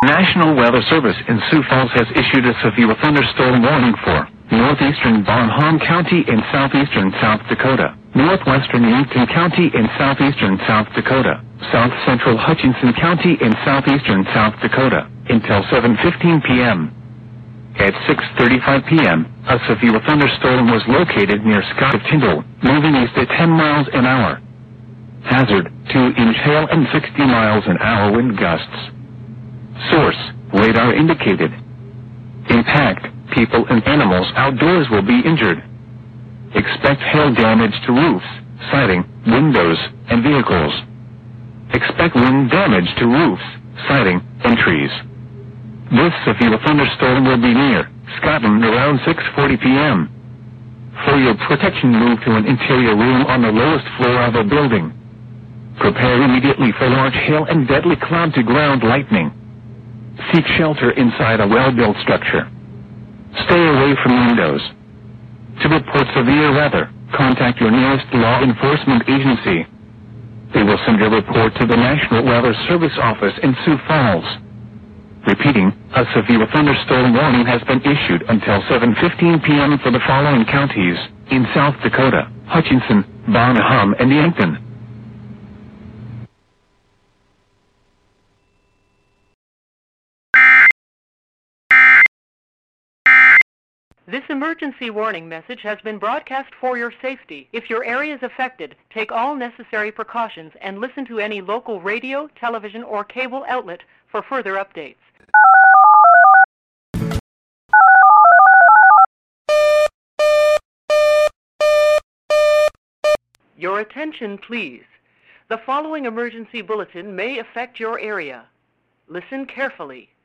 National Weather Service in Sioux Falls has issued a severe thunderstorm warning for northeastern Bonham County in southeastern South Dakota, northwestern Yankton County in southeastern South Dakota, south central Hutchinson County in southeastern South Dakota, until 7:15 p.m. At 6:35 p.m., a severe thunderstorm was located near Scott of Tyndall, moving east at 10 miles an hour. Hazard, 2-inch hail and 60 miles an hour wind gusts. Source, radar indicated. Impact, people and animals outdoors will be injured. Expect hail damage to roofs, siding, windows, and vehicles. Expect wind damage to roofs, siding, and trees. This severe thunderstorm will be near Scotland around 6:40 p.m. For your protection, move to an interior room on the lowest floor of a building. Prepare immediately for large hail and deadly cloud-to-ground lightning. Seek shelter inside a well-built structure. Stay away from windows. To report severe weather, contact your nearest law enforcement agency. They will send your report to the National Weather Service office in Sioux Falls. Repeating, a severe thunderstorm warning has been issued until 7:15 p.m. for the following counties in South Dakota: Hutchinson, Bonham, and Yankton. This emergency warning message has been broadcast for your safety. If your area is affected, take all necessary precautions and listen to any local radio, television, or cable outlet for further updates. Your attention, please. The following emergency bulletin may affect your area. Listen carefully.